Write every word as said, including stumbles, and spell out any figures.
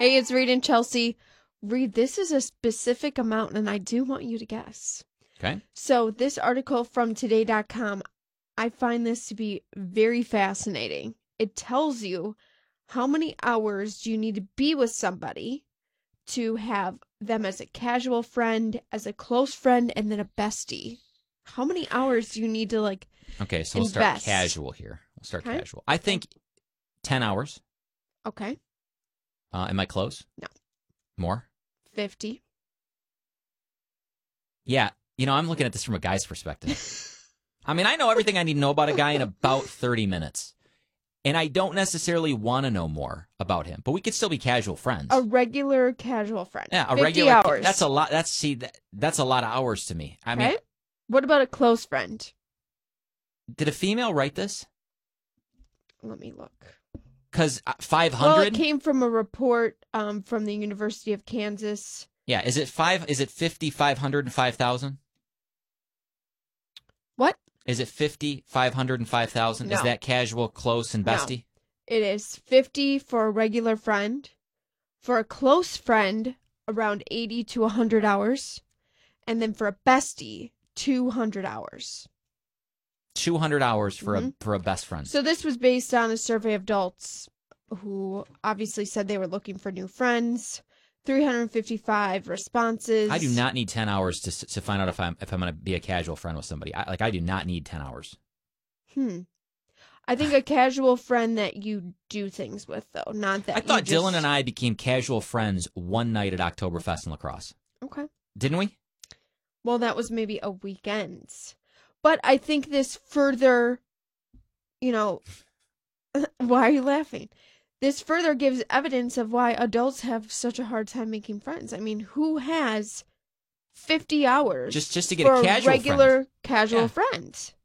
Hey, it's Reed and Chelsea. Reed, this is a specific amount, and I do want you to guess. Okay. So this article from today dot com, I find this to be very fascinating. It tells you how many hours do you need to be with somebody to have them as a casual friend, as a close friend, and then a bestie. How many hours do you need to, like, Okay, so we'll start invest? casual here. We'll start Okay. casual. I think ten hours. Okay. Uh, am I close? No. More? fifty. Yeah. You know, I'm looking at this from a guy's perspective. I mean, I know everything I need to know about a guy in about thirty minutes. And I don't necessarily want to know more about him, but we could still be casual friends. A regular casual friend. Yeah, a fifty regular. hours. That's a lot. That's see, that, that's a lot of hours to me. I Okay. mean, What about a close friend? did a female write this? Let me look. Because five Well, hundred. it came from a report um, from the University of Kansas. Yeah, is it five? Is it fifty, five hundred, and five thousand? What? Is it fifty, five hundred, and five thousand? No. Is that casual, close, and No. bestie? It is fifty for a regular friend. For a close friend, around eighty to one hundred hours. And then for a bestie, two hundred hours. Two hundred hours for Mhm. a for a best friend. So this was based on a survey of adults who obviously said they were looking for new friends. three hundred fifty-five responses. I do not need ten hours to s- to find out if I'm if I'm going to be a casual friend with somebody. I, like I do not need ten hours. Hmm. I think a casual friend that you do things with, though, not that I thought you just... Dylan and I became casual friends one night at Oktoberfest in La Crosse. Okay. Didn't we? Well, that was maybe a weekend. But I think this further, you know, why are you laughing? This further gives evidence of why adults have such a hard time making friends. I mean, who has fifty hours Just just to get for a casual regular friend. casual Yeah. friend?